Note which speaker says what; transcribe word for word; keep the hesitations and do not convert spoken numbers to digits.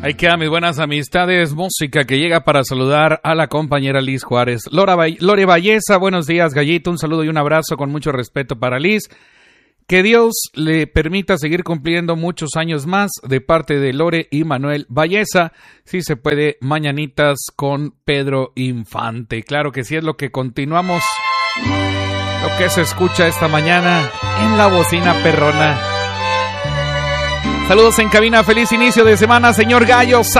Speaker 1: Ahí quedan mis buenas amistades, música que llega para saludar a la compañera Liz Juárez. Lora Ba- Lore Valleza, buenos días, Gallito, un saludo y un abrazo con mucho respeto para Liz. Que Dios le permita seguir cumpliendo muchos años más de parte de Lore y Manuel Valleza. Si se puede, mañanitas con Pedro Infante. Claro que sí, es lo que continuamos, lo que se escucha esta mañana en la bocina perrona. Saludos en cabina, feliz inicio de semana, señor Gallo.